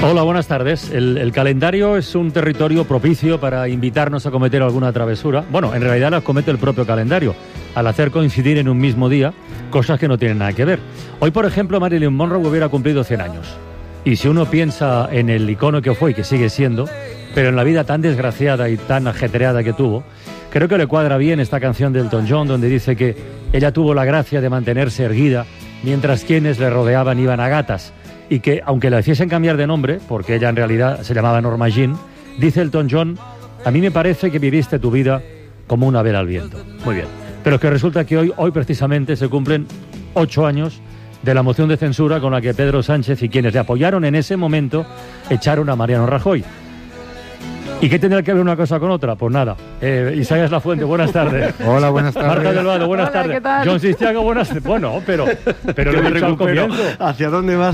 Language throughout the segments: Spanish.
Hola, buenas tardes. El calendario es un territorio propicio para invitarnos a cometer alguna travesura. Bueno, en realidad las comete el propio calendario, al hacer coincidir en un mismo día cosas que no tienen nada que ver. Hoy, por ejemplo, Marilyn Monroe hubiera cumplido 100 años. Y si uno piensa en el icono que fue y que sigue siendo, pero en la vida tan desgraciada y tan ajetreada que tuvo, creo que le cuadra bien esta canción de Elton John, donde dice que ella tuvo la gracia de mantenerse erguida mientras quienes le rodeaban iban a gatas. Y que, aunque la hiciesen cambiar de nombre, porque ella en realidad se llamaba Norma Jean, dice Elton John, a mí me parece que viviste tu vida como una vela al viento. Muy bien. Pero es que resulta que hoy precisamente se cumplen 8 años de la moción de censura con la que Pedro Sánchez y quienes le apoyaron en ese momento echaron a Mariano Rajoy. ¿Y qué tendrá que ver una cosa con otra? Pues nada. Isaías Lafuente, buenas tardes. Hola, buenas tardes. Marta del Vado, buenas tardes. ¿Qué tal? John Sistiago, buenas tardes. Bueno, pero lo he dicho al comienzo. ¿Hacia dónde va?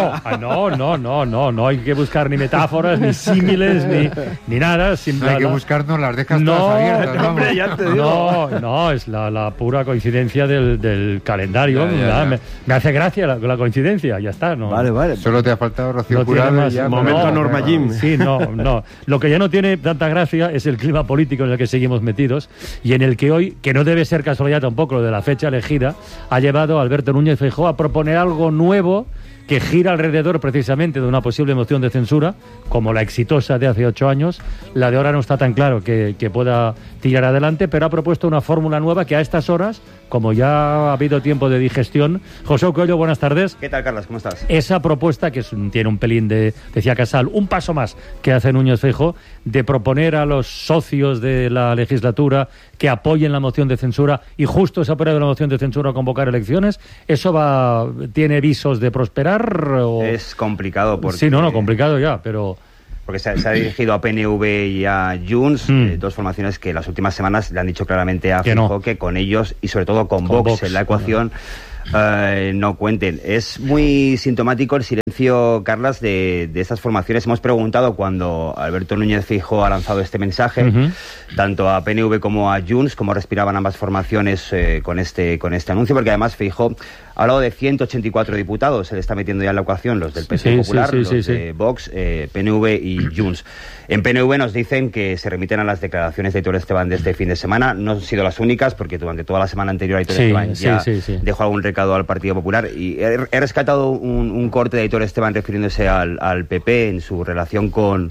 No hay que buscar ni metáforas, ni símiles, ni nada. No hay que buscarnos, las dejas todas abiertas. No, hombre, ya te digo. No, es la pura coincidencia del calendario. Ya. Me hace gracia la coincidencia, ya está. ¿No? Vale. Solo te ha faltado Rocío No tiene Jurado más y ya. momento Norma Jean. Sí, no. Lo que ya no tiene tanta gracia es el clima político en el que seguimos metidos y en el que hoy, que no debe ser casualidad tampoco lo de la fecha elegida, ha llevado a Alberto Núñez Feijóo a proponer algo nuevo que gira alrededor precisamente de una posible moción de censura, como la exitosa de hace 8 años. La de ahora no está tan claro que pueda tirar adelante, pero ha propuesto una fórmula nueva que a estas horas, como ya ha habido tiempo de digestión... José Coelho, buenas tardes. ¿Qué tal, Carlos? ¿Cómo estás? Esa propuesta, que tiene un pelín de, decía Casal, un paso más que hace Núñez Feijóo, de proponer a los socios de la legislatura que apoyen la moción de censura y justo se apruebe la moción de censura a convocar elecciones, ¿eso tiene visos de prosperar? ¿O? Es complicado porque... Sí, complicado ya, pero... Porque se ha dirigido a PNV y a Junts, dos formaciones que las últimas semanas le han dicho claramente a Feijóo que con ellos y sobre todo con Vox en la ecuación no cuenten. Es muy sintomático el silencio, Carlas, de estas formaciones. Hemos preguntado cuando Alberto Núñez Feijóo ha lanzado este mensaje, tanto a PNV como a Junts, cómo respiraban ambas formaciones con este anuncio, porque además Feijóo ha hablado de 184 diputados, se le está metiendo ya en la ecuación los del PSOE Popular, los de Vox, PNV y Junts. En PNV nos dicen que se remiten a las declaraciones de Aitor Esteban de este fin de semana. No han sido las únicas, porque durante toda la semana anterior Aitor Esteban ya dejó algún recado al Partido Popular. Y he rescatado un corte de Aitor Esteban refiriéndose al PP en su relación con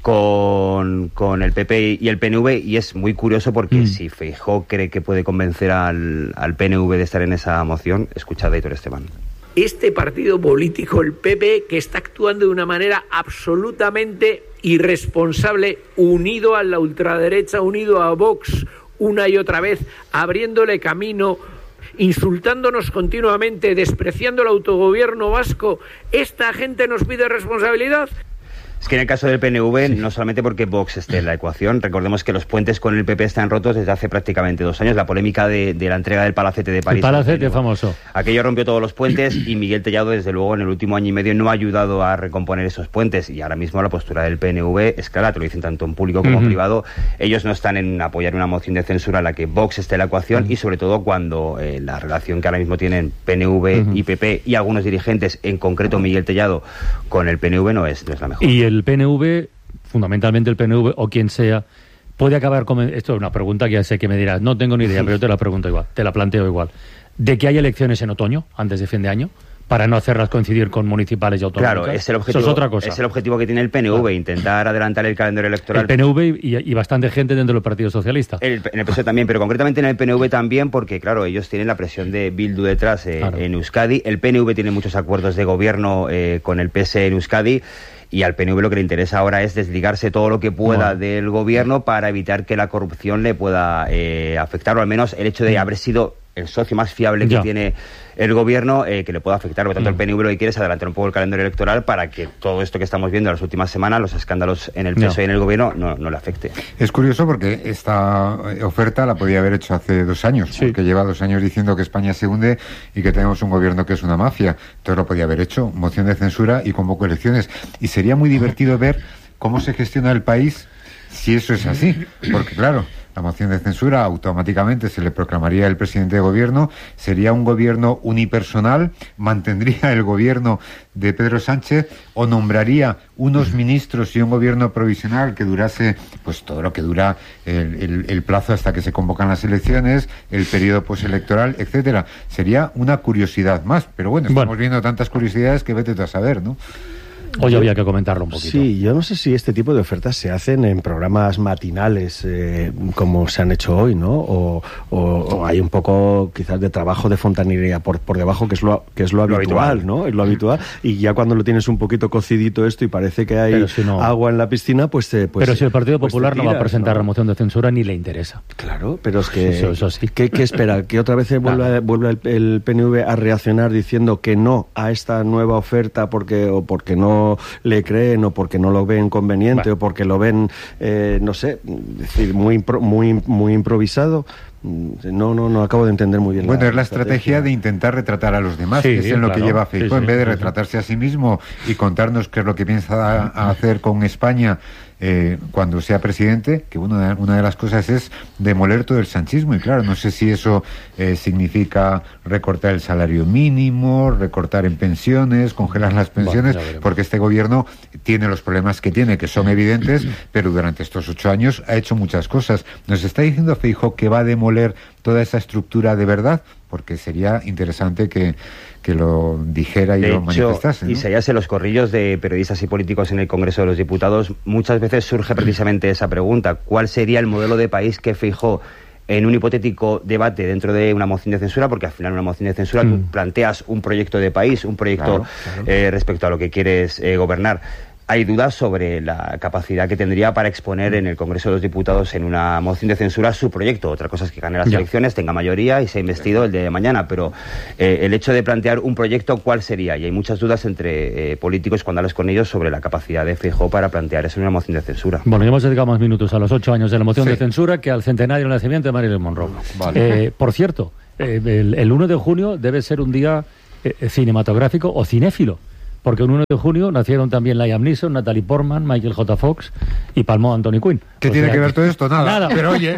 el PP y el PNV, y es muy curioso porque si Feijóo cree que puede convencer al PNV de estar en esa moción, escuchad a Aitor Esteban. Este partido político, el PP, que está actuando de una manera absolutamente irresponsable, unido a la ultraderecha, unido a Vox una y otra vez, abriéndole camino, insultándonos continuamente, despreciando el autogobierno vasco, ¿esta gente nos pide responsabilidad? Es que en el caso del PNV, no solamente porque Vox esté en la ecuación, recordemos que los puentes con el PP están rotos desde hace prácticamente 2 años. La polémica de la entrega del Palacete de París. El Palacete famoso. Aquello rompió todos los puentes y Miguel Tellado, desde luego, en el último año y medio no ha ayudado a recomponer esos puentes. Y ahora mismo la postura del PNV es clara, te lo dicen tanto en público como en privado. Ellos no están en apoyar una moción de censura en la que Vox esté en la ecuación y sobre todo cuando la relación que ahora mismo tienen PNV y PP y algunos dirigentes, en concreto Miguel Tellado, con el PNV no es la mejor. Y el PNV, fundamentalmente el PNV o quien sea, puede acabar con... Esto es una pregunta que ya sé que me dirás, no tengo ni idea, pero te la pregunto igual, te la planteo igual. ¿De que hay elecciones en otoño, antes de fin de año? Para no hacerlas coincidir con municipales y autonómicas. Claro, es el objetivo, eso es otra cosa. Es el objetivo que tiene el PNV, intentar adelantar el calendario electoral. El PNV y bastante gente dentro del Partido Socialista. En el PSOE también, pero concretamente en el PNV también, porque claro, ellos tienen la presión de Bildu detrás en Euskadi. El PNV tiene muchos acuerdos de gobierno con el PSE en Euskadi. Y al PNV lo que le interesa ahora es desligarse todo lo que pueda del gobierno para evitar que la corrupción le pueda afectar, o al menos el hecho de haber sido el socio más fiable que tiene el gobierno, que le pueda afectar. Por lo tanto, el PNV lo que quiere es adelantar un poco el calendario electoral para que todo esto que estamos viendo en las últimas semanas, los escándalos en el PSOE y en el gobierno, no le afecte. Es curioso porque esta oferta la podía haber hecho hace 2 años, porque lleva 2 años diciendo que España se hunde y que tenemos un gobierno que es una mafia. Entonces lo podía haber hecho, moción de censura y convoco elecciones. Y sería muy divertido ver cómo se gestiona el país si eso es así. Porque claro, la moción de censura, automáticamente se le proclamaría el presidente de gobierno, sería un gobierno unipersonal, mantendría el gobierno de Pedro Sánchez o nombraría unos ministros y un gobierno provisional que durase pues todo lo que dura el plazo hasta que se convocan las elecciones, el periodo postelectoral, etcétera. Sería una curiosidad más, pero bueno, estamos viendo tantas curiosidades que vete tú a saber, ¿no? Hoy había que comentarlo un poquito. Sí, yo no sé si este tipo de ofertas se hacen en programas matinales como se han hecho hoy, ¿no? O hay un poco quizás de trabajo de fontanería por debajo, que es lo habitual, ¿no? Es lo habitual. Y ya cuando lo tienes un poquito cocidito esto y parece que hay agua en la piscina, pues pero si el Partido Popular no va a presentar la moción de censura ni le interesa. Claro, pero es que... Eso sí. ¿Qué espera? ¿Que otra vez vuelva el PNV a reaccionar diciendo que no a esta nueva oferta porque no le creen o porque no lo ven conveniente o porque lo ven, no sé, decir, muy improvisado? No acabo de entender muy bien. Bueno, es la estrategia de intentar retratar a los demás, que es en lo que lleva Feijóo, en vez de retratarse a sí mismo y contarnos qué es lo que piensa hacer con España cuando sea presidente, que una de las cosas es demoler todo el sanchismo, y claro, no sé si eso significa recortar el salario mínimo, recortar en pensiones, congelar las pensiones, porque este gobierno tiene los problemas que tiene, que son evidentes, pero durante estos 8 años ha hecho muchas cosas. Nos está diciendo Feijóo que va a demoler toda esa estructura de verdad, porque sería interesante que lo dijera y lo manifestase, ¿no? Y se hace los corrillos de periodistas y políticos en el Congreso de los Diputados, muchas veces surge precisamente esa pregunta: ¿cuál sería el modelo de país que Feijóo, en un hipotético debate dentro de una moción de censura, porque al final una moción de censura tú planteas un proyecto de país, un proyecto respecto a lo que quieres gobernar? Hay dudas sobre la capacidad que tendría para exponer en el Congreso de los Diputados en una moción de censura su proyecto. Otra cosa es que gane las elecciones, tenga mayoría y sea investido el de mañana, pero el hecho de plantear un proyecto, ¿cuál sería? Y hay muchas dudas entre políticos cuando hablas con ellos sobre la capacidad de Feijóo para plantear eso en una moción de censura. Bueno, ya hemos dedicado más minutos a los 8 años de la moción de censura que al centenario del nacimiento de Marilyn Monroe. Por cierto, el 1 de junio debe ser un día cinematográfico o cinéfilo, porque el 1 de junio nacieron también Liam Neeson, Natalie Portman, Michael J. Fox y palmó Anthony Quinn. ¿Qué tiene que ver todo esto? Nada. Pero oye...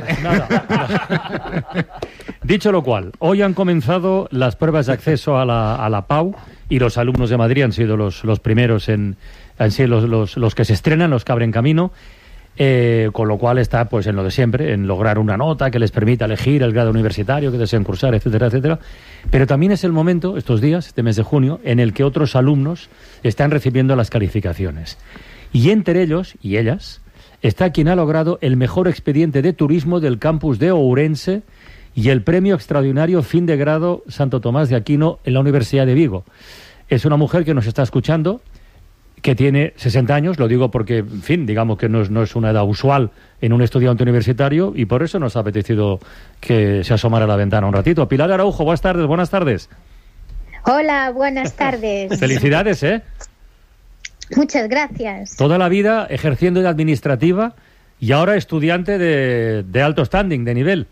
Nada. Dicho lo cual, hoy han comenzado las pruebas de acceso a la PAU y los alumnos de Madrid han sido los primeros han sido los que se estrenan, los que abren camino. Con lo cual está pues en lo de siempre, en lograr una nota que les permita elegir el grado universitario que deseen cursar, etcétera, etcétera. Pero también es el momento, estos días, este mes de junio, en el que otros alumnos están recibiendo las calificaciones. Y entre ellos, y ellas, está quien ha logrado el mejor expediente de turismo del campus de Ourense y el premio extraordinario fin de grado Santo Tomás de Aquino en la Universidad de Vigo. Es una mujer que nos está escuchando, que tiene 60 años, lo digo porque, en fin, digamos que no es una edad usual en un estudiante universitario y por eso nos ha apetecido que se asomara a la ventana un ratito. Pilar Araujo, buenas tardes. Hola, buenas tardes. Felicidades, ¿eh? Muchas gracias. Toda la vida ejerciendo de administrativa y ahora estudiante de alto standing, de nivel.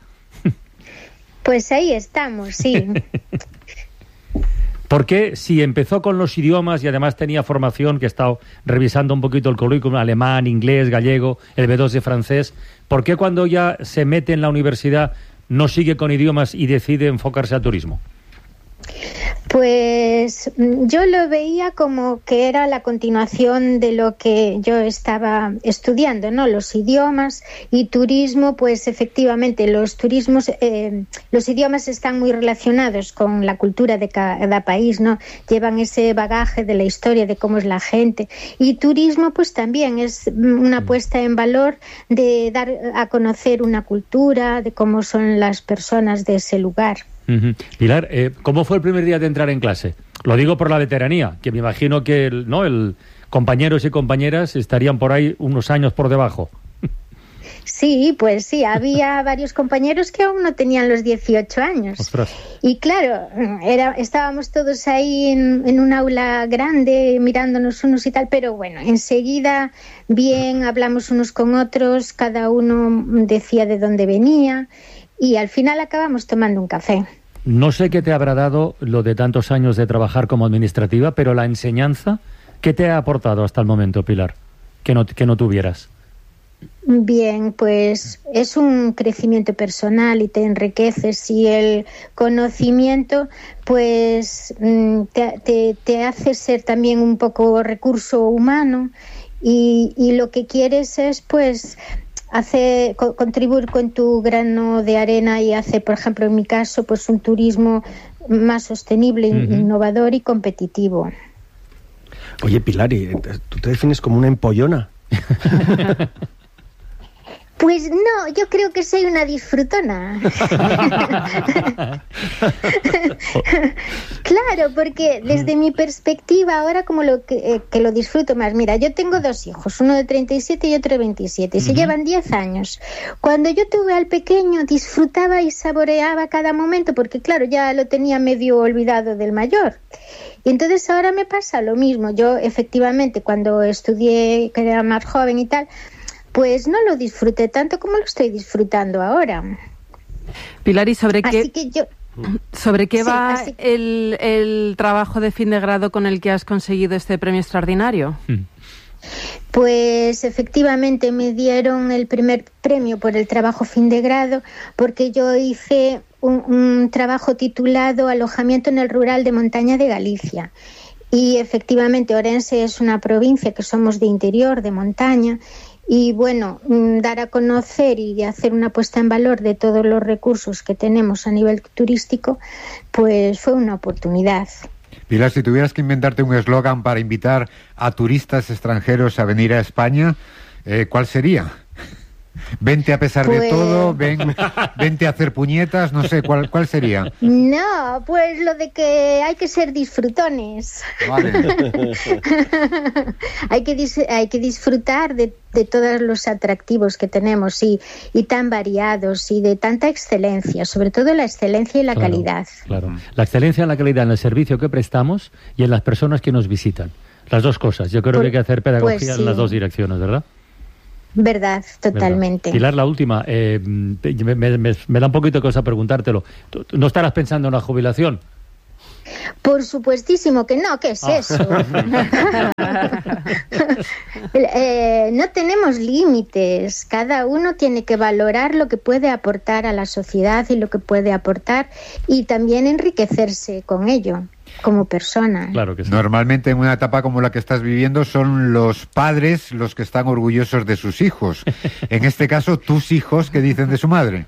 Pues ahí estamos, sí. Porque si empezó con los idiomas y además tenía formación, que he estado revisando un poquito el currículum, alemán, inglés, gallego, el B2 de francés, ¿por qué cuando ya se mete en la universidad no sigue con idiomas y decide enfocarse al turismo? Pues yo lo veía como que era la continuación de lo que yo estaba estudiando, ¿no? Los idiomas y turismo, pues efectivamente los idiomas están muy relacionados con la cultura de cada país, ¿no? Llevan ese bagaje de la historia, de cómo es la gente. Y turismo, pues también es una puesta en valor de dar a conocer una cultura, de cómo son las personas de ese lugar. Pilar, ¿cómo fue el primer día de entrar en clase? Lo digo por la veteranía, que me imagino que el compañeros y compañeras estarían por ahí unos años por debajo. Sí, pues sí, había varios compañeros que aún no tenían los 18 años. Ostras. Y claro, estábamos todos ahí en un aula grande mirándonos unos y tal, pero bueno, enseguida bien, hablamos unos con otros, cada uno decía de dónde venía y al final acabamos tomando un café. No sé qué te habrá dado lo de tantos años de trabajar como administrativa, pero la enseñanza, ¿qué te ha aportado hasta el momento, Pilar, que no tuvieras? Bien, pues es un crecimiento personal y te enriqueces, y el conocimiento pues te hace ser también un poco recurso humano, y lo que quieres es pues contribuir con tu grano de arena y hacer, por ejemplo, en mi caso, pues un turismo más sostenible, innovador y competitivo. Oye, Pilar, ¿tú te defines como una empollona? Pues no, yo creo que soy una disfrutona. Claro, porque desde mi perspectiva ahora como que lo disfruto más. Mira, yo tengo 2 hijos, uno de 37 y otro de 27, y se llevan 10 años. Cuando yo tuve al pequeño disfrutaba y saboreaba cada momento, porque claro, ya lo tenía medio olvidado del mayor. Y entonces ahora me pasa lo mismo. Yo efectivamente cuando estudié, que era más joven y tal, pues no lo disfruté tanto como lo estoy disfrutando ahora. Pilar, ¿y sobre qué va sí. el trabajo de fin de grado con el que has conseguido este premio extraordinario? Pues efectivamente me dieron el primer premio por el trabajo fin de grado porque yo hice un trabajo titulado Alojamiento en el rural de montaña de Galicia. Y efectivamente Orense es una provincia que somos de interior, de montaña. Y bueno, dar a conocer y hacer una puesta en valor de todos los recursos que tenemos a nivel turístico, pues fue una oportunidad. Pilar, si tuvieras que inventarte un eslogan para invitar a turistas extranjeros a venir a España, ¿cuál sería? Vente a pesar de todo, vente a hacer puñetas, no sé, ¿cuál sería? No, pues lo de que hay que ser disfrutones. Vale. hay que disfrutar de todos los atractivos que tenemos y tan variados y de tanta excelencia, sobre todo la excelencia y la calidad. Claro, la excelencia y la calidad en el servicio que prestamos y en las personas que nos visitan. Las dos cosas. Yo creo que hay que hacer pedagogía pues sí, en las dos direcciones, ¿verdad? Verdad, totalmente. ¿Verdad? Pilar, la última, me da un poquito de cosa preguntártelo. ¿No estarás pensando en la jubilación? Por supuestísimo que no, ¿qué es eso? No tenemos límites, cada uno tiene que valorar lo que puede aportar a la sociedad y lo que puede aportar y también enriquecerse con ello como persona. Claro que sí. Normalmente en una etapa como la que estás viviendo son los padres los que están orgullosos de sus hijos. En este caso, tus hijos, ¿qué dicen de su madre?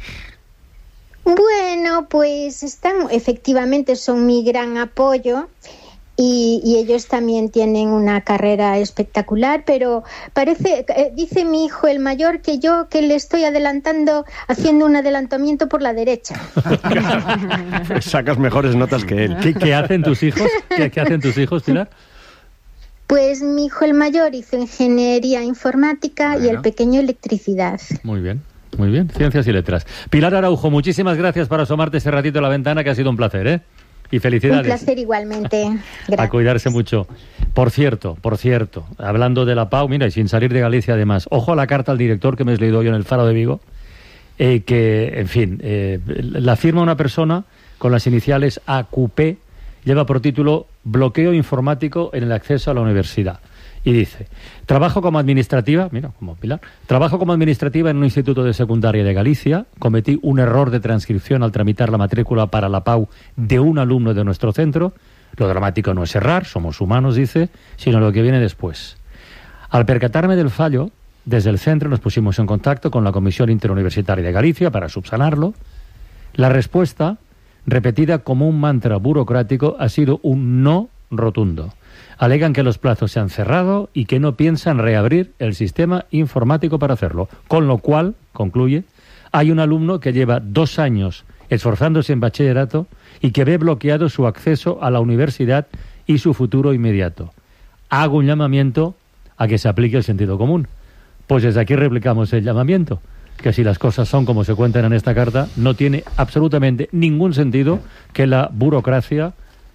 Bueno, pues efectivamente son mi gran apoyo y ellos también tienen una carrera espectacular, pero dice mi hijo el mayor que le estoy haciendo un adelantamiento por la derecha. Sacas mejores notas que él. ¿Qué hacen tus hijos? ¿Qué hacen tus hijos, Pilar? Pues mi hijo el mayor hizo ingeniería informática y el pequeño electricidad. Muy bien. Muy bien, ciencias y letras. Pilar Araujo, muchísimas gracias por asomarte ese ratito a la ventana, que ha sido un placer, ¿eh? Y felicidades. Un placer igualmente. Gracias. A cuidarse mucho. Por cierto, hablando de la PAU, mira, y sin salir de Galicia además, ojo a la carta al director que me he leído yo en el Faro de Vigo, que, en fin, la firma una persona con las iniciales AQP, lleva por título Bloqueo informático en el acceso a la universidad. Y dice, trabajo como administrativa en un instituto de secundaria de Galicia, cometí un error de transcripción al tramitar la matrícula para la PAU de un alumno de nuestro centro. Lo dramático no es errar, somos humanos, dice, sino lo que viene después. Al percatarme del fallo, desde el centro nos pusimos en contacto con la Comisión Interuniversitaria de Galicia para subsanarlo. La respuesta, repetida como un mantra burocrático, ha sido un no rotundo. Alegan que los plazos se han cerrado y que no piensan reabrir el sistema informático para hacerlo. Con lo cual, concluye, hay un alumno que lleva 2 años esforzándose en bachillerato y que ve bloqueado su acceso a la universidad y su futuro inmediato. Hago un llamamiento a que se aplique el sentido común. Pues desde aquí replicamos el llamamiento, que si las cosas son como se cuentan en esta carta, no tiene absolutamente ningún sentido que la burocracia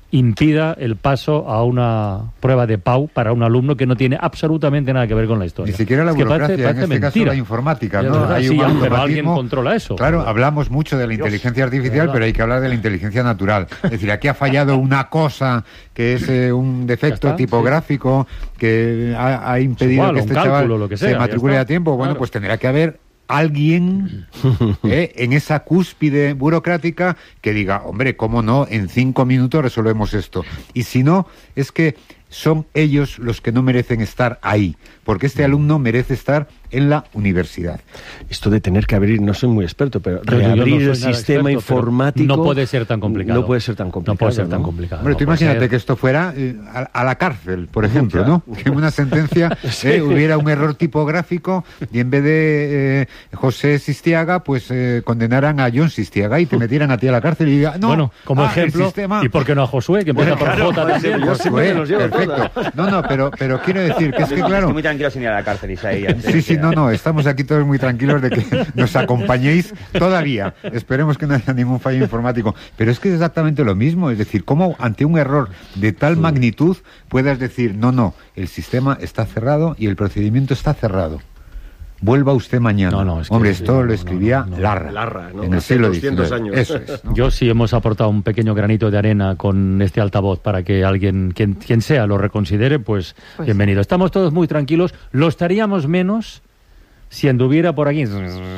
impida el paso a una prueba de PAU para un alumno que no tiene absolutamente nada que ver con la historia. Ni siquiera la burocracia, parece en este caso la informática, ¿no? Hay pero alguien controla eso. Claro, hablamos mucho de la inteligencia artificial, pero hay que hablar de la inteligencia natural. Es decir, aquí ha fallado una cosa que es un defecto tipográfico que ha impedido que este chaval se matricule a tiempo. Bueno, pues tendrá que haber alguien en esa cúspide burocrática que diga, hombre, ¿cómo no? En 5 minutos resolvemos esto. Y si no, es que son ellos los que no merecen estar ahí, porque este alumno merece estar en la universidad. Esto de tener que abrir, no soy muy experto, pero reabrir el sistema informático no puede ser tan complicado. No puede ser tan complicado. Hombre, tú imagínate que esto fuera a la cárcel, por ejemplo, ¿no? Que en una sentencia hubiera un error tipográfico y en vez de José Sistiaga, pues condenaran a John Sistiaga y te metieran a ti a la cárcel y diga, no, bueno, como ejemplo, ¿y por qué no a Josué, que empieza por J también? Perfecto. No, pero quiero decir que es que, claro... Estoy muy tranquilo sin ir a la cárcel, Isaías. Sí, no, estamos aquí todos muy tranquilos de que nos acompañéis todavía. Esperemos que no haya ningún fallo informático. Pero es que es exactamente lo mismo, es decir, cómo ante un error de tal magnitud puedas decir, no, el sistema está cerrado y el procedimiento está cerrado. Vuelva usted mañana. Hombre, esto lo escribía Larra, ¿no? En el siglo XIX. Años. Eso es, ¿no? Yo sí hemos aportado un pequeño granito de arena con este altavoz para que alguien, quien sea, lo reconsidere, pues bienvenido. Estamos todos muy tranquilos. Lo estaríamos menos si anduviera por aquí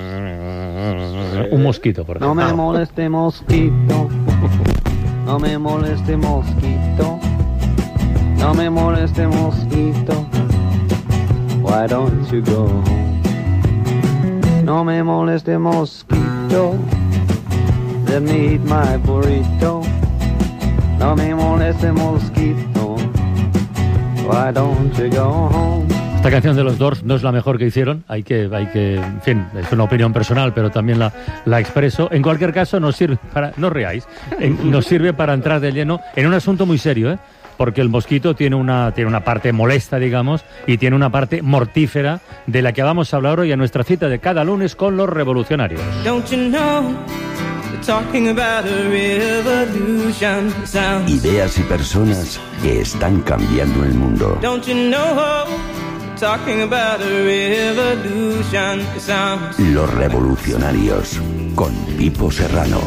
un mosquito, por ejemplo. No me moleste mosquito, no me moleste mosquito, no me moleste mosquito, why don't you go home? No me moleste mosquito, let me eat my burrito. No me moleste mosquito, why don't you go home? Esta canción de los Doors no es la mejor que hicieron, hay que, en fin, es una opinión personal, pero también la expreso. En cualquier caso, nos sirve para, no reáis, nos sirve para entrar de lleno en un asunto muy serio, porque el mosquito tiene una parte molesta, digamos, y tiene una parte mortífera, de la que vamos a hablar hoy en nuestra cita de cada lunes con los revolucionarios. Ideas y personas que están cambiando el mundo. Los revolucionarios con Pipo Serrano.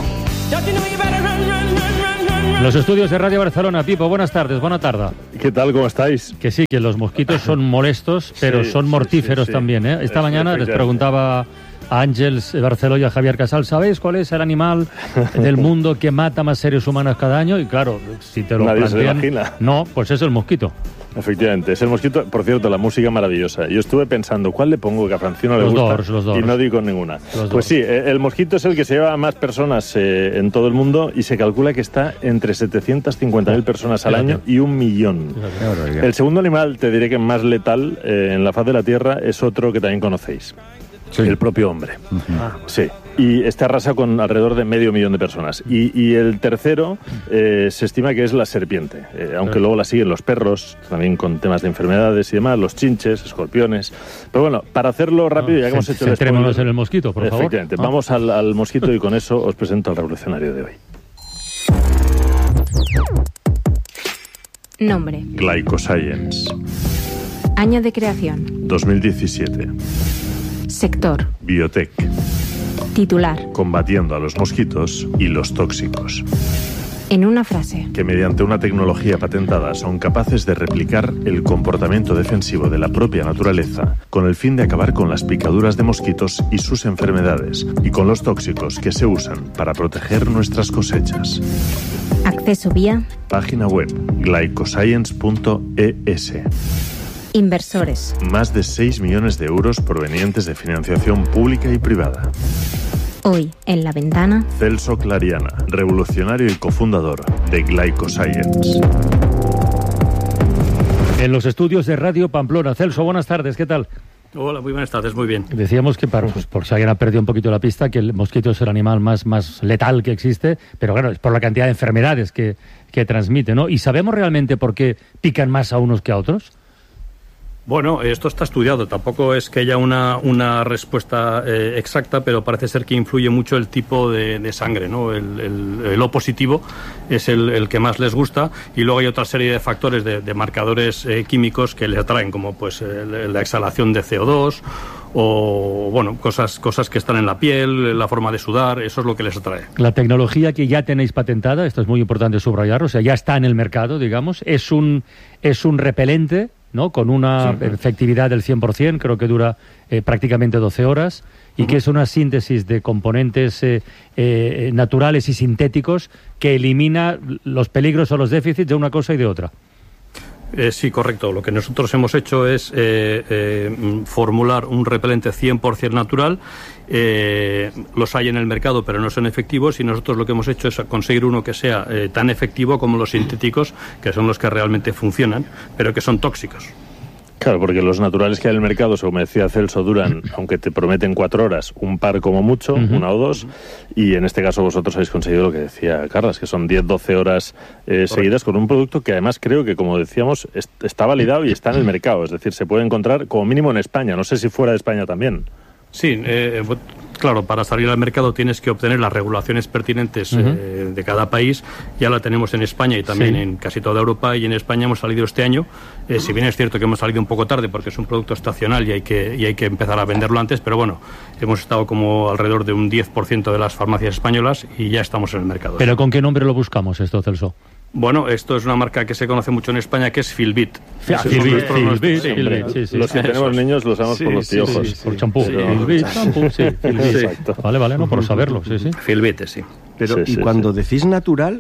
Los estudios de Radio Barcelona. Pipo, buenas tardes, buena tarde. ¿Qué tal, cómo estáis? Que sí, que los mosquitos son molestos, pero son mortíferos también, Esta mañana les preguntaba a Ángeles Barceló y a Javier Casal, ¿sabéis cuál es el animal del mundo que mata más seres humanos cada año? Y claro, si te lo plantean... Nadie se lo imagina. No, pues es el mosquito. Efectivamente, es el mosquito. Por cierto, la música maravillosa. Yo estuve pensando, ¿cuál le pongo que a Francino le gusta? Los Doors. Y no digo ninguna. Pues sí, el mosquito es el que se lleva a más personas en todo el mundo y se calcula que está entre 750.000 personas al año y 1 millón. El segundo animal, te diré que más letal en la faz de la Tierra, es otro que también conocéis. Sí. El propio hombre. Sí. Y este arrasa con alrededor de 500.000 de personas. Y el tercero se estima que es la serpiente, aunque luego la siguen los perros, también con temas de enfermedades y demás, los chinches, escorpiones. Pero bueno, para hacerlo rápido, ya que hemos hecho el centrémonos en el mosquito, por favor. Efectivamente, vamos al mosquito y con eso os presento al revolucionario de hoy. Nombre: Glycoscience. Año de creación: 2017. Sector: Biotech. Titular: Combatiendo a los mosquitos y los tóxicos. En una frase: que mediante una tecnología patentada son capaces de replicar el comportamiento defensivo de la propia naturaleza con el fin de acabar con las picaduras de mosquitos y sus enfermedades y con los tóxicos que se usan para proteger nuestras cosechas. Acceso vía página web glycoscience.es. Inversores: más de 6 millones de euros provenientes de financiación pública y privada. Hoy, en La Ventana, Celso Clariana, revolucionario y cofundador de Glycoscience. En los estudios de Radio Pamplona. Celso, buenas tardes, ¿qué tal? Hola, muy buenas tardes, muy bien. Decíamos que, por si alguien ha perdido un poquito la pista, que el mosquito es el animal más letal que existe, pero claro, es por la cantidad de enfermedades que transmite, ¿no? ¿Y sabemos realmente por qué pican más a unos que a otros? Bueno, esto está estudiado. Tampoco es que haya una respuesta exacta, pero parece ser que influye mucho el tipo de sangre, ¿no? El O positivo es el que más les gusta, y luego hay otra serie de factores de marcadores químicos que les atraen, como pues la exhalación de CO2 o bueno, cosas que están en la piel, la forma de sudar. Eso es lo que les atrae. La tecnología que ya tenéis patentada, esto es muy importante subrayarlo, o sea, ya está en el mercado, digamos, es un repelente, ¿no? Con una efectividad del 100%, creo que dura prácticamente 12 horas, y que es una síntesis de componentes naturales y sintéticos que elimina los peligros o los déficits de una cosa y de otra. Sí, correcto. Lo que nosotros hemos hecho es formular un repelente 100% natural. Los hay en el mercado, pero no son efectivos, y nosotros lo que hemos hecho es conseguir uno que sea tan efectivo como los sintéticos, que son los que realmente funcionan, pero que son tóxicos. Claro, porque los naturales que hay en el mercado, como decía Celso, duran, aunque te prometen 4 horas, un par como mucho, 1 o 2, y en este caso vosotros habéis conseguido lo que decía Carlas, que son 10-12 horas seguidas con un producto que además creo que, como decíamos, está validado y está en el mercado, es decir, se puede encontrar como mínimo en España, no sé si fuera de España también. Sí, claro, para salir al mercado tienes que obtener las regulaciones pertinentes de cada país. Ya la tenemos en España y también en casi toda Europa, y en España hemos salido este año. Si bien es cierto que hemos salido un poco tarde porque es un producto estacional y hay que empezar a venderlo antes, pero bueno, hemos estado como alrededor de un 10% de las farmacias españolas y ya estamos en el mercado. ¿Pero con qué nombre lo buscamos esto, Celso? Bueno, esto es una marca que se conoce mucho en España, que es Filbit. Filbit. Los que tenemos niños lo usamos por los piojos. Por champú. Filbit, champú, sí. Exacto. Vale, no, por saberlo, sí. Filbit, sí. Pero, y cuando decís natural,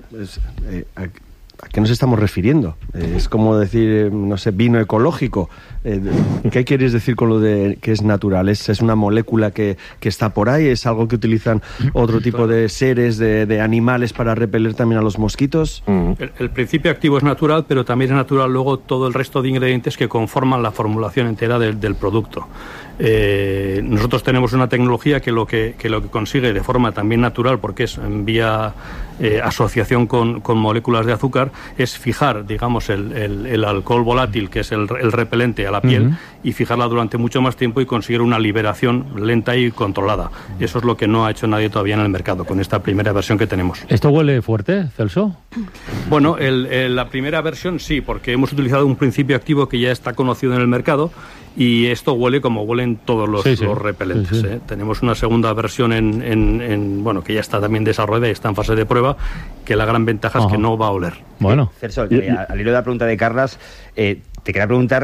¿a qué nos estamos refiriendo? Es como decir, no sé, vino ecológico. ¿Qué quieres decir con lo de que es natural? ¿Es una molécula que está por ahí? ¿Es algo que utilizan otro tipo de seres, de animales para repeler también a los mosquitos? El principio activo es natural, pero también es natural luego todo el resto de ingredientes que conforman la formulación entera del producto. Nosotros tenemos una tecnología que lo que consigue de forma también natural, porque es en vía asociación con moléculas de azúcar, es fijar, digamos, el alcohol volátil, que es el repelente, a la piel, y fijarla durante mucho más tiempo y conseguir una liberación lenta y controlada. Eso es lo que no ha hecho nadie todavía en el mercado con esta primera versión que tenemos. ¿Esto huele fuerte, Celso? Bueno, la primera versión sí, porque hemos utilizado un principio activo que ya está conocido en el mercado, y esto huele como huelen todos los repelentes. Sí. Tenemos una segunda versión bueno, que ya está también desarrollada y está en fase de prueba, que la gran ventaja es que no va a oler. Bueno. Celso, al hilo de la pregunta de Carlas, te quería preguntar